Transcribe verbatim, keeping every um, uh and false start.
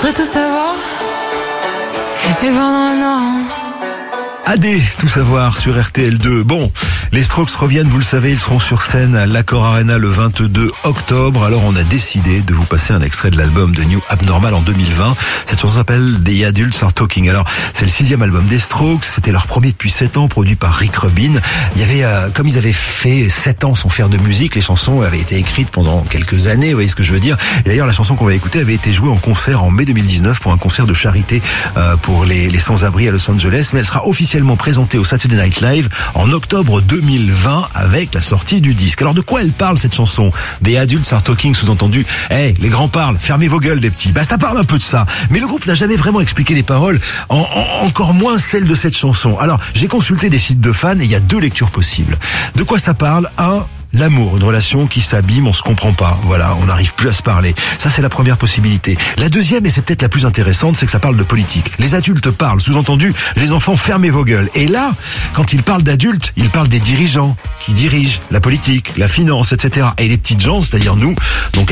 voudrais tout savoir et voir dans le noir. A D, tout savoir sur R T L deux. Bon, les Strokes reviennent, vous le savez, ils seront sur scène à l'Accor Arena le vingt-deux octobre. Alors on a décidé de vous passer un extrait de l'album de New Abnormal en deux mille vingt. Cette chanson s'appelle The Adults Are Talking. Alors c'est le sixième album des Strokes, c'était leur premier depuis sept ans, produit par Rick Rubin. Il y avait, euh, comme ils avaient fait sept ans sans faire de musique, les chansons avaient été écrites pendant quelques années, vous voyez ce que je veux dire. Et d'ailleurs la chanson qu'on va écouter avait été jouée en concert en mai deux mille dix-neuf pour un concert de charité euh, pour les, les sans-abri à Los Angeles, mais elle sera officiellement présentée au Saturday Night Live en octobre deux mille vingt avec la sortie du disque. Alors de quoi elle parle cette chanson? The Adults Are Talking, sous-entendu, hey, les grands parlent, fermez vos gueules les petits. Bah ça parle un peu de ça, mais le groupe n'a jamais vraiment expliqué les paroles, en, en, encore moins celles de cette chanson. Alors j'ai consulté des sites de fans et il y a deux lectures possibles. De quoi ça parle? Un, l'amour, une relation qui s'abîme, on se comprend pas. Voilà, on n'arrive plus à se parler. Ça, c'est la première possibilité. La deuxième, et c'est peut-être la plus intéressante, c'est que ça parle de politique. Les adultes parlent, sous-entendu, les enfants, fermez vos gueules. Et là, quand ils parlent d'adultes, ils parlent des dirigeants qui dirigent la politique, la finance, et cetera. Et les petites gens, c'est-à-dire nous, donc